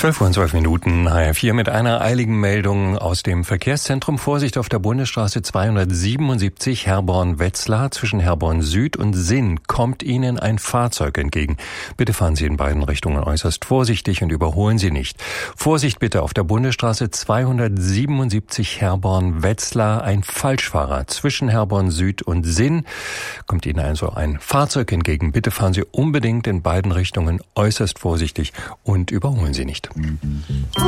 12:12 HR4 mit einer eiligen Meldung aus dem Verkehrszentrum. Vorsicht auf der Bundesstraße 277 Herborn-Wetzlar. Zwischen Herborn Süd und Sinn kommt Ihnen ein Fahrzeug entgegen. Bitte fahren Sie in beiden Richtungen äußerst vorsichtig und überholen Sie nicht. Vorsicht bitte auf der Bundesstraße 277 Herborn-Wetzlar. Ein Falschfahrer. Zwischen Herborn Süd und Sinn kommt Ihnen also ein Fahrzeug entgegen. Bitte fahren Sie unbedingt in beiden Richtungen äußerst vorsichtig und überholen Sie nicht.